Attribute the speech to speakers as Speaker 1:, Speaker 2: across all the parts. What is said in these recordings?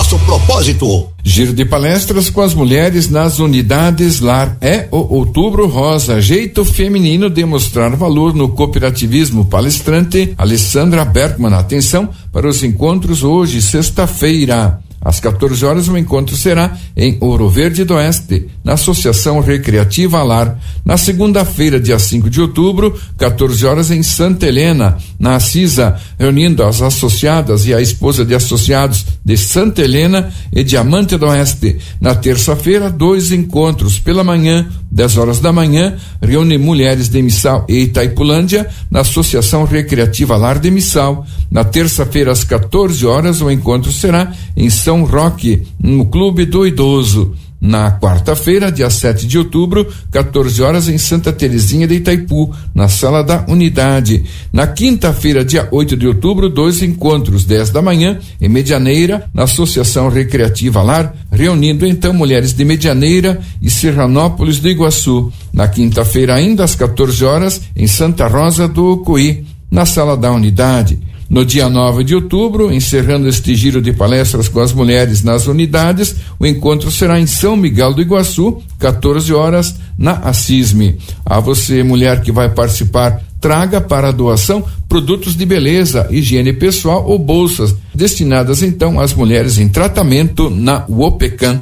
Speaker 1: nosso propósito.
Speaker 2: Giro de palestras com as mulheres nas unidades lar. É o Outubro Rosa, jeito feminino de mostrar valor no cooperativismo. Palestrante Alessandra Bergman. Atenção para os encontros hoje, sexta-feira. Às 14 horas, o encontro será em Ouro Verde do Oeste, na Associação Recreativa Lar. Na segunda-feira, dia 5 de outubro, 14 horas, em Santa Helena, na Assisa, reunindo as associadas e a esposa de associados de Santa Helena e Diamante do Oeste. Na terça-feira, 2 encontros. Pela manhã, 10 horas da manhã, reúne mulheres de Missal e Itaipulândia, na Associação Recreativa Lar de Missal. Na terça-feira, às 14 horas, o encontro será em São Roque, no Clube do Idoso. Na quarta-feira, dia 7 de outubro, 14 horas, em Santa Terezinha de Itaipu, na Sala da Unidade. Na quinta-feira, dia 8 de outubro, 2 encontros, 10 da manhã, em Medianeira, na Associação Recreativa Lar, reunindo então mulheres de Medianeira e Serranópolis do Iguaçu. Na quinta-feira, ainda às 14 horas, em Santa Rosa do Ocoí, na Sala da Unidade. No dia 9 de outubro, encerrando este giro de palestras com as mulheres nas unidades, o encontro será em São Miguel do Iguaçu, 14 horas, na Assisme. A você, mulher que vai participar, traga para a doação produtos de beleza, higiene pessoal ou bolsas, destinadas então às mulheres em tratamento na UOPECAM.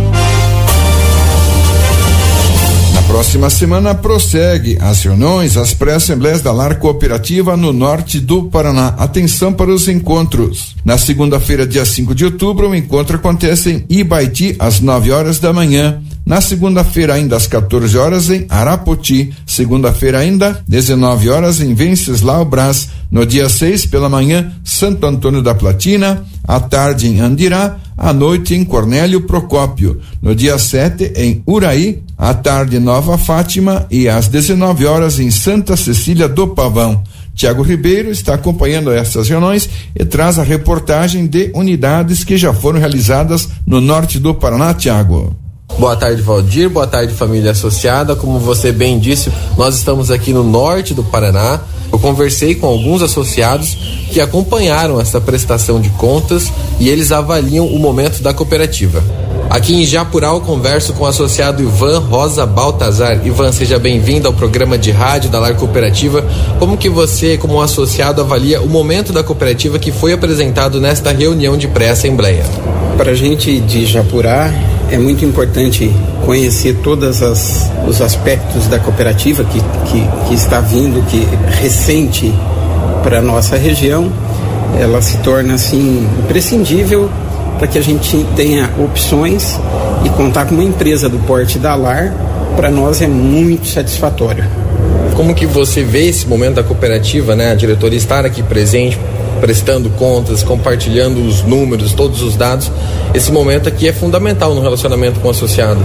Speaker 2: Próxima semana prossegue as reuniões, as pré-assembleias da Lar Cooperativa no norte do Paraná. Atenção para os encontros. Na segunda-feira, dia 5 de outubro, o encontro acontece em Ibaiti, às 9 horas da manhã. Na segunda-feira, ainda às 14 horas, em Arapoti. Segunda-feira, ainda, 19 horas, em Venceslau Brás. No dia 6, pela manhã, Santo Antônio da Platina. À tarde, em Andirá. À noite, em Cornélio Procópio. No dia 7, em Uraí. À tarde, Nova Fátima. E às 19 horas, em Santa Cecília do Pavão. Tiago Ribeiro está acompanhando essas reuniões e traz a reportagem de unidades que já foram realizadas no norte do Paraná. Tiago.
Speaker 3: Boa tarde, Valdir. Boa tarde, família associada. Como você bem disse, nós estamos aqui no norte do Paraná. Eu conversei com alguns associados que acompanharam essa prestação de contas e eles avaliam o momento da cooperativa. Aqui em Japurá eu converso com o associado Ivan Rosa Baltazar. Ivan, seja bem-vindo ao programa de rádio da Lar Cooperativa. Como que você, como associado, avalia o momento da cooperativa que foi apresentado nesta reunião de pré-assembleia?
Speaker 4: Para a gente de Japurá, é muito importante conhecer todos os aspectos da cooperativa que está vindo, que recente para a nossa região. Ela se torna, assim, imprescindível para que a gente tenha opções, e contar com uma empresa do porte da Lar, para nós é muito satisfatório.
Speaker 3: Como que você vê esse momento da cooperativa, né? A diretoria estar aqui presente, prestando contas, compartilhando os números, todos os dados. Esse momento aqui é fundamental no relacionamento com o associado.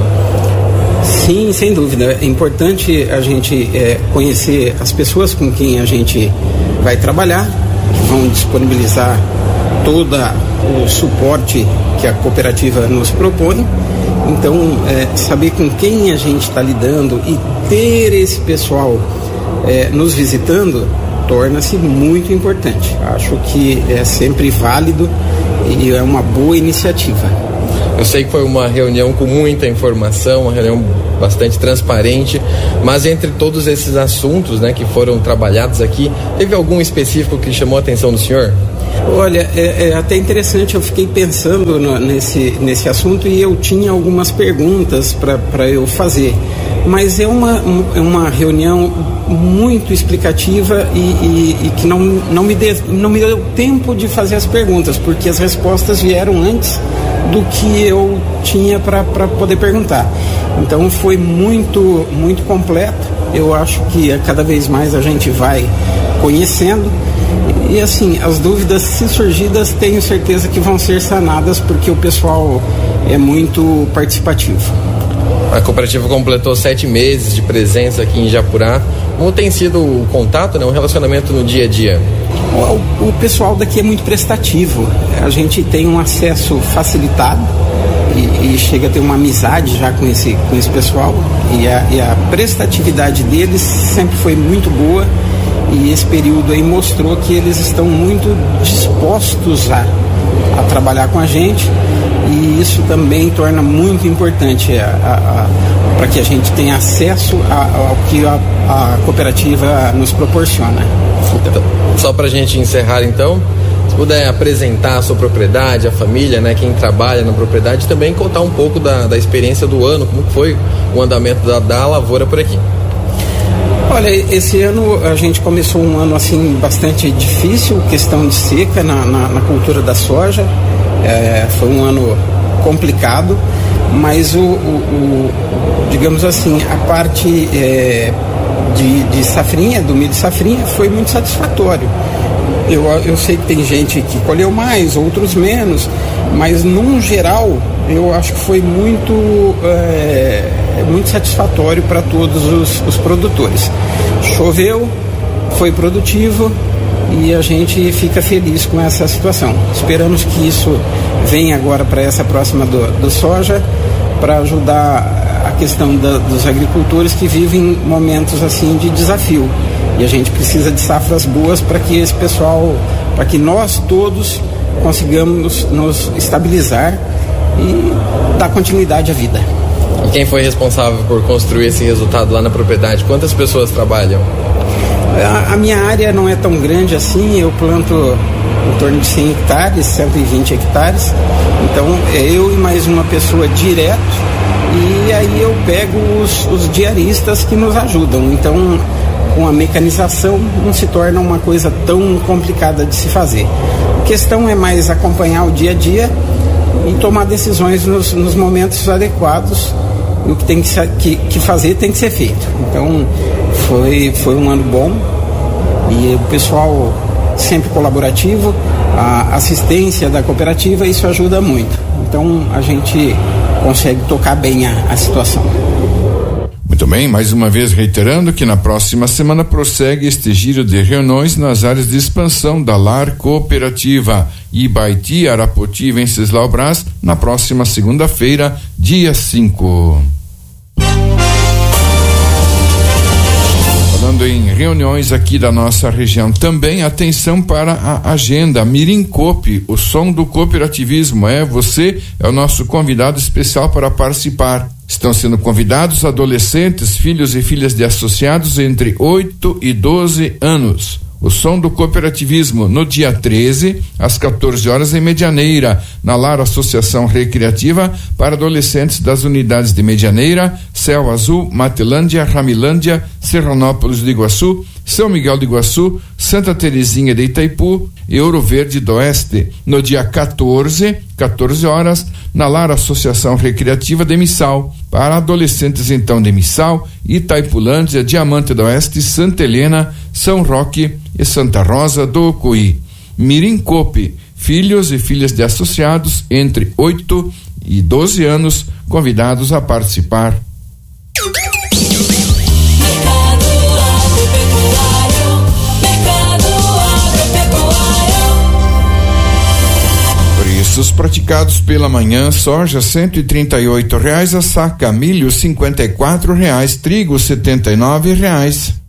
Speaker 4: Sim, sem dúvida. É importante a gente conhecer as pessoas com quem a gente vai trabalhar, que vão disponibilizar todo o suporte que a cooperativa nos propõe. Então, saber com quem a gente está lidando e ter esse pessoal nos visitando torna-se muito importante. Acho que é sempre válido e é uma boa iniciativa.
Speaker 3: Eu sei que foi uma reunião com muita informação, uma reunião bastante transparente, mas entre todos esses assuntos, né, que foram trabalhados aqui, teve algum específico que chamou a atenção do senhor?
Speaker 4: Olha, é até interessante, eu fiquei pensando nesse assunto e eu tinha algumas perguntas para eu fazer, mas é uma reunião muito explicativa e que não me deu tempo de fazer as perguntas, porque as respostas vieram antes do que eu tinha para poder perguntar. Então foi muito, muito completo. Eu acho que cada vez mais a gente vai conhecendo. E assim, as dúvidas, se surgidas, tenho certeza que vão ser sanadas, porque o pessoal é muito participativo.
Speaker 3: A cooperativa completou 7 meses de presença aqui em Japurá. Como tem sido o contato, né, o relacionamento no dia a dia?
Speaker 4: O pessoal daqui é muito prestativo. A gente tem um acesso facilitado e chega a ter uma amizade já com esse pessoal. E a prestatividade deles sempre foi muito boa. E esse período aí mostrou que eles estão muito dispostos a trabalhar com a gente. e isso também torna muito importante para que a gente tenha acesso ao que a cooperativa nos proporciona.
Speaker 3: Então, só para a gente encerrar então, se puder apresentar a sua propriedade, a família, né, quem trabalha na propriedade, também contar um pouco da experiência do ano, como foi o andamento da lavoura por aqui.
Speaker 4: Olha, esse ano a gente começou um ano assim bastante difícil, questão de seca na cultura da soja. Foi um ano complicado, mas digamos assim, a parte de safrinha, do milho safrinha, foi muito satisfatório. Eu sei que tem gente que colheu mais, outros menos, mas num geral eu acho que foi muito satisfatório para todos os produtores. Choveu, foi produtivo e a gente fica feliz com essa situação. Esperamos que isso venha agora para essa próxima do soja, para ajudar a questão dos agricultores que vivem momentos assim de desafio. E a gente precisa de safras boas para que esse pessoal, para que nós todos consigamos nos estabilizar e dar continuidade à vida.
Speaker 3: E quem foi responsável por construir esse resultado lá na propriedade? Quantas pessoas trabalham?
Speaker 4: A minha área não é tão grande assim, eu planto em torno de 100 hectares, 120 hectares, então é eu e mais uma pessoa direto, e aí eu pego os diaristas que nos ajudam. Então, com a mecanização não se torna uma coisa tão complicada de se fazer. A questão é mais acompanhar o dia a dia e tomar decisões nos momentos adequados. O que tem que fazer tem que ser feito. Então foi um ano bom e o pessoal sempre colaborativo, a assistência da cooperativa, isso ajuda muito. Então a gente consegue tocar bem a situação.
Speaker 2: Muito bem, mais uma vez reiterando que na próxima semana prossegue este giro de reuniões nas áreas de expansão da LAR Cooperativa Ibaiti, Arapoti e Venceslau Braz, na próxima segunda-feira, dia 5. Falando em reuniões aqui da nossa região, também atenção para a agenda Mirincoop, o som do cooperativismo. Você é o nosso convidado especial para participar. Estão sendo convidados adolescentes, filhos e filhas de associados entre 8 e 12 anos. O som do cooperativismo no dia 13, às 14 horas em Medianeira, na LAR Associação Recreativa para adolescentes das unidades de Medianeira, Céu Azul, Matelândia, Ramilândia, Serranópolis do Iguaçu, São Miguel do Iguaçu, Santa Terezinha de Itaipu e Ouro Verde do Oeste. No dia 14 horas, na LAR Associação Recreativa de Missal, para adolescentes então de Missal, Itaipulândia, Diamante do Oeste, Santa Helena, São Roque e Santa Rosa do Ocoí. Mirincoop, filhos e filhas de associados entre 8 e 12 anos, convidados a participar. Preços praticados pela manhã: soja R$138 a saca, milho R$54, trigo R$79.